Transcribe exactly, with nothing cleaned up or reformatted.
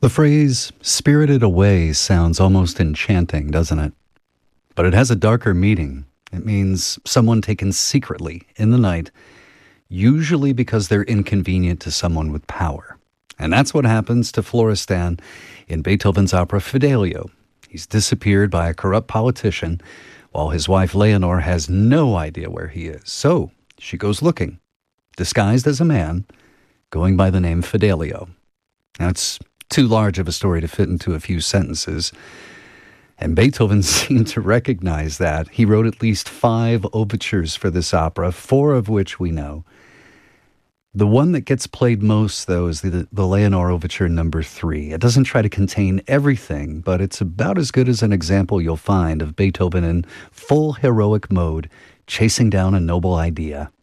The phrase spirited away sounds almost enchanting, doesn't it? But it has a darker meaning. It means someone taken secretly in the night, usually because they're inconvenient to someone with power. And that's what happens to Florestan in Beethoven's opera Fidelio. He's disappeared by a corrupt politician, while his wife Leonore has no idea where he is. So she goes looking, disguised as a man, going by the name Fidelio. Now, it's too large of a story to fit into a few sentences, and Beethoven seemed to recognize that. He wrote at least five overtures for this opera, four of which we know. The one that gets played most, though, is the, the Leonore Overture number three. It doesn't try to contain everything, but it's about as good as an example you'll find of Beethoven in full heroic mode, chasing down a noble idea.